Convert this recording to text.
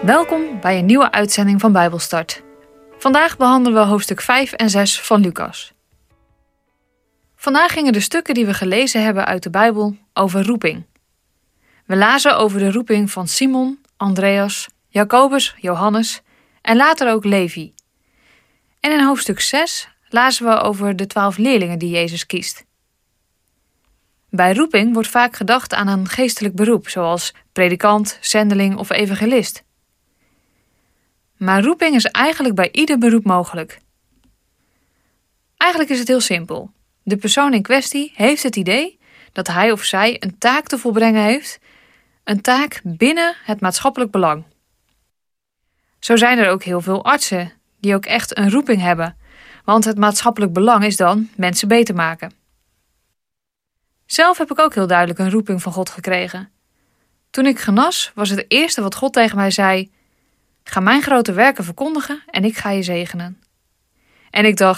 Welkom bij een nieuwe uitzending van Bijbelstart. Vandaag behandelen we hoofdstuk 5 en 6 van Lucas. Vandaag gingen de stukken die we gelezen hebben uit de Bijbel over roeping. We lazen over de roeping van Simon, Andreas, Jacobus, Johannes en later ook Levi. En in hoofdstuk 6 lazen we over de 12 leerlingen die Jezus kiest. Bij roeping wordt vaak gedacht aan een geestelijk beroep, zoals predikant, zendeling of evangelist. Maar roeping is eigenlijk bij ieder beroep mogelijk. Eigenlijk is het heel simpel. De persoon in kwestie heeft het idee dat hij of zij een taak te volbrengen heeft, een taak binnen het maatschappelijk belang. Zo zijn er ook heel veel artsen die ook echt een roeping hebben, want het maatschappelijk belang is dan mensen beter maken. Zelf heb ik ook heel duidelijk een roeping van God gekregen. Toen ik genas, was het eerste wat God tegen mij zei: ga mijn grote werken verkondigen en ik ga je zegenen. En ik dacht,